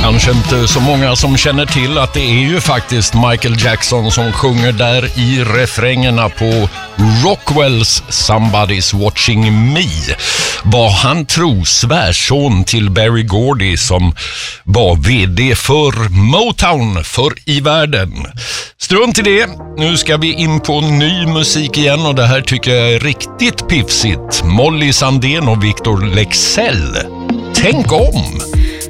Kanske inte så många som känner till att det är ju faktiskt Michael Jackson som sjunger där i refrängerna på Rockwells Somebody's Watching Me. Var han tror svärson till Berry Gordy som var vd för Motown för i världen. Strunt i det, nu ska vi in på ny musik igen och det här tycker jag är riktigt pifsigt. Molly Sandén och Victor Leksell. Tänk om!